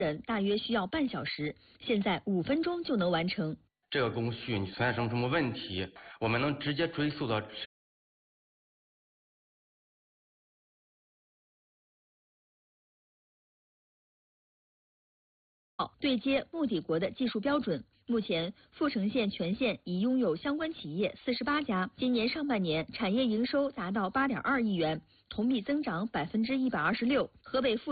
人大约需要半小时，现在5分钟就能完成。 这个工序存在什么问题，我们能直接追溯到。 对接目的国的技术标准。目前，富城县全县已拥有相关企业48家。今年上半年，产业营收达到8.2亿元，同比增长126%。河北富